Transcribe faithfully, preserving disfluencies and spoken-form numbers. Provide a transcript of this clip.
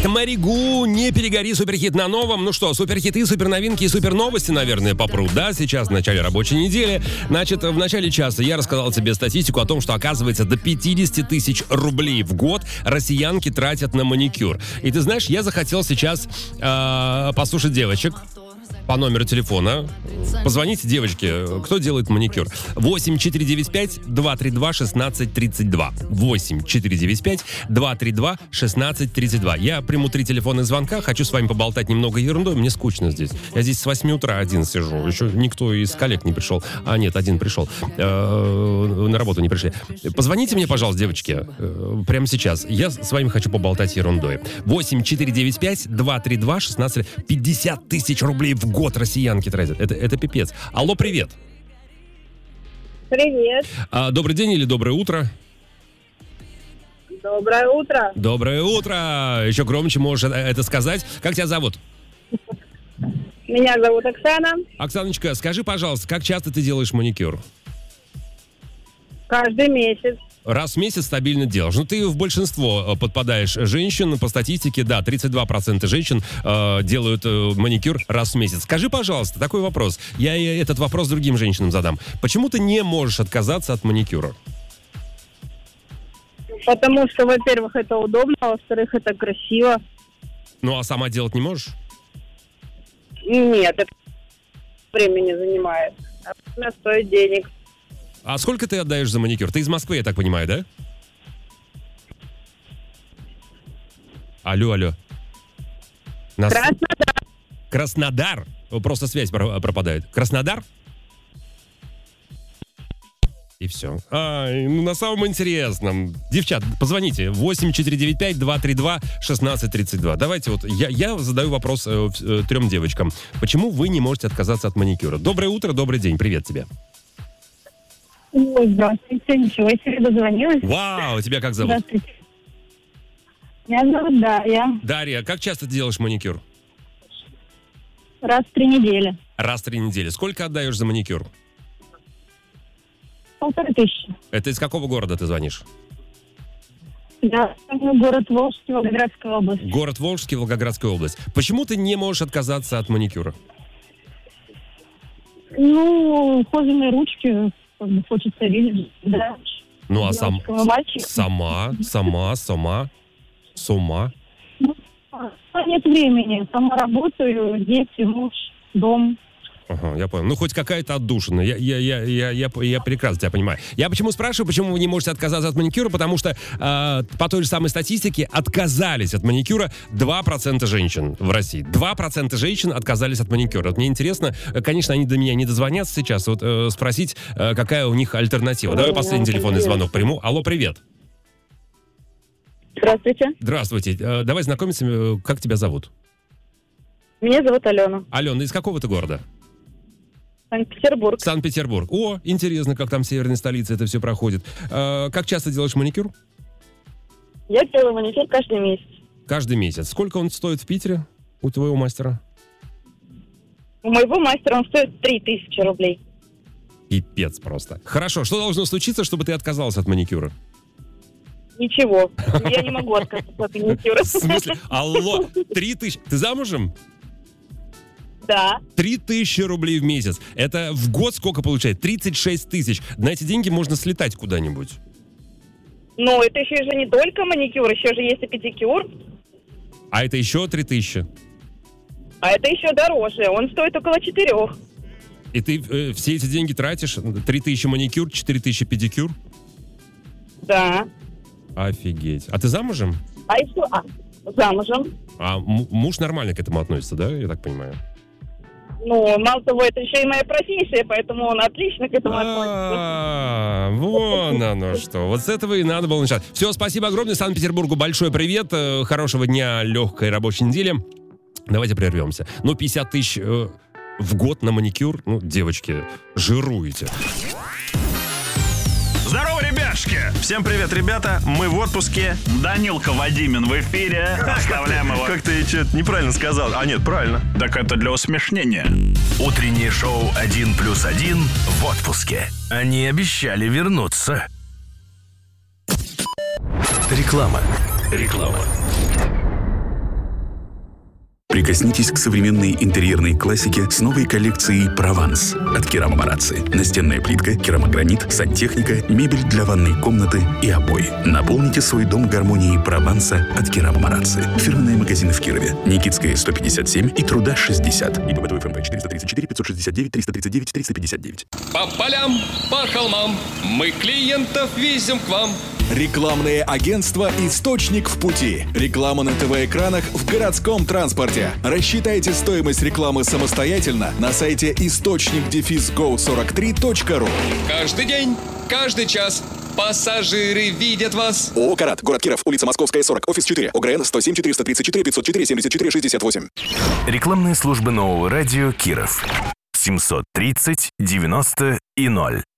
Маригу, не перегори, суперхит на новом. Ну что, суперхиты, суперновинки и суперновости, наверное, попрут, да, сейчас в начале рабочей недели. Значит, в начале часа я рассказал тебе статистику о том, что, оказывается, до пятьдесят тысяч рублей в год россиянки тратят на маникюр. И ты знаешь, я захотел сейчас э, послушать девочек по номеру телефона. Позвоните девочке, кто делает маникюр. восемь четыре девять пять два три два шестнадцать тридцать два. восемь четыре девять пять два три два шестнадцать тридцать два. Я приму три телефонных звонка, хочу с вами поболтать немного ерундой, мне скучно здесь. Я здесь с восьми утра один сижу, еще никто из коллег не пришел. А, нет, один пришел. Э-э- на работу не пришли. Позвоните мне, пожалуйста, девочки, э- прямо сейчас. Я с вами хочу поболтать ерундой. восемь четыре девять пять два три два шестнадцать пятьдесят тысяч рублей в год россиянки тратят. Это, это пипец. Алло, привет. Привет. А, добрый день или доброе утро? Доброе утро. Доброе утро. Еще громче можешь это сказать. Как тебя зовут? Меня зовут Оксана. Оксаночка, скажи, пожалуйста, как часто ты делаешь маникюр? Каждый месяц. Раз в месяц стабильно делаешь. Ну, ты в большинство подпадаешь женщин. По статистике, да, тридцать два процента женщин э, делают э, маникюр раз в месяц. Скажи, пожалуйста, такой вопрос. Я этот вопрос другим женщинам задам. Почему ты не можешь отказаться от маникюра? Потому что, во-первых, это удобно, а во-вторых, это красиво. Ну, а сама делать не можешь? Нет, это времени занимает. А время стоит денег. А сколько ты отдаешь за маникюр? Ты из Москвы, я так понимаю, да? Алло, алло. Нас... Краснодар. Краснодар? Просто связь пропадает. Краснодар? И все. Ай, ну на самом интересном. Девчат, позвоните. восемь четыре девять пять два три два шестнадцать тридцать два. Давайте вот, я, я задаю вопрос э, э, трем девочкам. Почему вы не можете отказаться от маникюра? Доброе утро, добрый день. Привет тебе. Ой, здравствуйте. Ничего себе, дозвонилась. Вау, тебя как зовут? Здравствуйте. Меня зовут Дарья. Дарья, как часто ты делаешь маникюр? Раз в три недели. Раз в три недели. Сколько отдаешь за маникюр? Полторы тысячи. Это из какого города ты звонишь? Я город Волжский, Волгоградская область. Город Волжский, Волгоградская область. Почему ты не можешь отказаться от маникюра? Ну, ухоженные ручки, как бы хочется видеть, да. Ну, а сам... мальчика. сама, сама, сама, сама. Ну, нет времени. Сама работаю, дети, муж, дом. Ага, я понял. Ну, хоть какая-то отдушина. Я, я, я, я, я, я прекрасно тебя понимаю. Я почему спрашиваю, почему вы не можете отказаться от маникюра? Потому что э, по той же самой статистике отказались от маникюра два процента женщин в России. два процента женщин отказались от маникюра. Вот мне интересно, конечно, они до меня не дозвонятся сейчас, вот э, спросить, э, какая у них альтернатива. Давай последний телефонный звонок приму. Алло, привет. Здравствуйте. Здравствуйте. Э, давай знакомиться. Э, как тебя зовут? Меня зовут Алена. Алена, из какого ты города? Санкт-Петербург. Санкт-Петербург. О, интересно, как там в северной столице это все проходит. Э, как часто делаешь маникюр? Я делаю маникюр каждый месяц. Каждый месяц. Сколько он стоит в Питере у твоего мастера? У моего мастера он стоит три тысячи рублей. Пипец просто. Хорошо, что должно случиться, чтобы ты отказался от маникюра? Ничего. Я не могу отказаться от маникюра. В смысле? Алло, три тысячи. Ты замужем? Да. Три тысячи рублей в месяц. Это в год сколько получает? тридцать шесть тысяч. На эти деньги можно слетать куда-нибудь. Но это еще же не только маникюр, еще же есть и педикюр. А это еще три тысячи. А это еще дороже. Он стоит около четырех. И ты э, все эти деньги тратишь? три тысячи маникюр, четыре тысячи педикюр? Да. Офигеть. А ты замужем? А еще... А, замужем. А м- муж нормально к этому относится, да? Я так понимаю. Ну, мало того, это еще и моя профессия, поэтому он отлично к этому относится. А, вон оно что. Вот с этого и надо было начать. Все, спасибо огромное. Санкт-Петербургу большой привет. Э, Хорошего дня, легкой рабочей недели. Давайте прервемся. Ну, пятьдесят тысяч э, в год на маникюр. Ну, девочки, жируете. Здорово, ребяшки! Всем привет, ребята! Мы в отпуске. Данилка Вадимин в эфире. Оставляем его. Как ты что-то неправильно сказал. А нет, правильно. Так это для усмешнения. Утреннее шоу один плюс один в отпуске. Они обещали вернуться. Реклама. Реклама. Прикоснитесь к современной интерьерной классике с новой коллекцией «Прованс» от Керама Марацци. Настенная плитка, керамогранит, сантехника, мебель для ванной комнаты и обои. Наполните свой дом гармонией Прованса от Керама Марацци. Фирменные магазины в Кирове. Никитская, сто пятьдесят семь и Труда, шестьдесят. И ПБТУ ФМП четыреста тридцать четыре пятьсот шестьдесят девять триста тридцать девять триста пятьдесят девять. По полям, по холмам, мы клиентов везем к вам. Рекламное агентство «Источник в пути». Реклама на ТВ-экранах в городском транспорте. Рассчитайте стоимость рекламы самостоятельно на сайте источник дефис гоу сорок три точка ру. Каждый день, каждый час пассажиры видят вас. ООО «Карат», город Киров, улица Московская, сорок, офис четыре, ОГРН сто семь четыреста тридцать четыре пятьсот четыре семьдесят четыре шестьдесят восемь. Рекламные службы нового радио Киров. семьсот тридцать девяносто и ноль.